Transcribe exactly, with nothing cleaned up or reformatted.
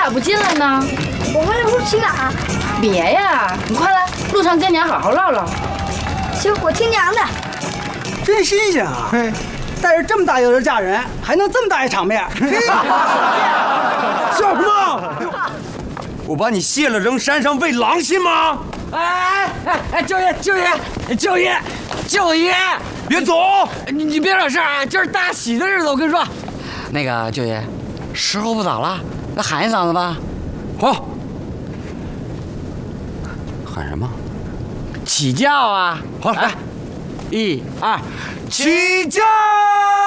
咋不进来呢？ 我问路去哪？ 别呀，你快来，路上跟娘好好唠唠。 行，我听娘的。 真新鲜啊！带着这么大一人嫁人，还能这么大一场面？ 笑什么？我把你卸了扔山上喂狼，信吗？ 哎哎哎哎！舅爷，舅爷，舅爷，舅爷， 别走！ 你你别惹事啊！今儿大喜的日子，我跟你说，那个舅爷，时候不早了，那喊一嗓子吧。 好。喊什么？ 起轿啊！ 好，来， 一二， 起轿！